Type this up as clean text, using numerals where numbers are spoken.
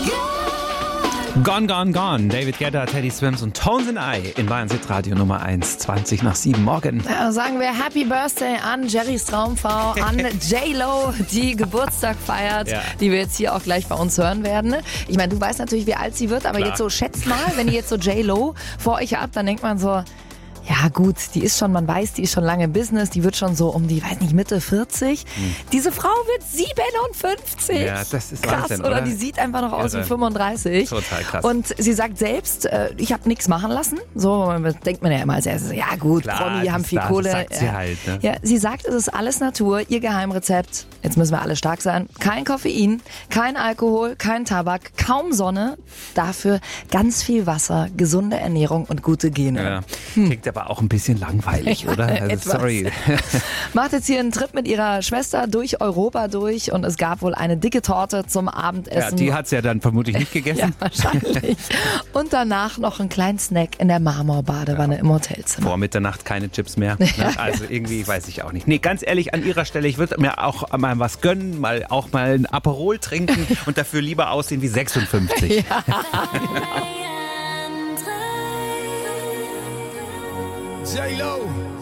Gone, Gone, Gone. David Guetta, Teddy Swims und Tones and I in Bayern Hit Radio Nummer 1, 20 nach 7 morgen. Ja, sagen wir Happy Birthday an Jerrys Traumfrau, an J-Lo, die Geburtstag feiert, die wir jetzt hier auch gleich bei uns hören werden. Ich meine, du weißt natürlich, wie alt sie wird, aber Klar. jetzt so, schätzt mal, wenn ihr jetzt so J-Lo vor euch habt, dann denkt man so, ja gut, die ist schon, man weiß, die ist schon lange im Business, die wird schon so um die, weiß nicht, Mitte 40. Diese Frau wird 57. Ja, das ist krass, Wahnsinn, oder? Die sieht einfach noch aus wie 35. Total krass. Und sie sagt selbst, ich habe nichts machen lassen. So denkt man ja immer als erstes, ja gut, Klar, Promi, haben viel das Kohle. sagt sie halt, ne? Ja, sie sagt, es ist alles Natur, ihr Geheimrezept. Jetzt müssen wir alle stark sein. Kein Koffein, kein Alkohol, kein Tabak, kaum Sonne. Dafür ganz viel Wasser, gesunde Ernährung und gute Gene. Ja. Klingt aber auch ein bisschen langweilig, Ja, oder? Also, etwas. sorry. Macht jetzt hier einen Trip mit ihrer Schwester durch Europa durch und es gab wohl eine dicke Torte zum Ja, Abendessen. die hat's ja dann vermutlich nicht gegessen. Ja, wahrscheinlich. Und danach noch einen kleinen Snack in der Marmorbadewanne im Hotelzimmer. Vor Mitternacht keine Chips mehr. Ne? Also irgendwie weiß ich auch nicht. Nee, ganz ehrlich, an ihrer Stelle, ich würde mir auch mal was gönnen, auch mal ein Aperol trinken und dafür lieber aussehen wie 56. Ja. J-Lo.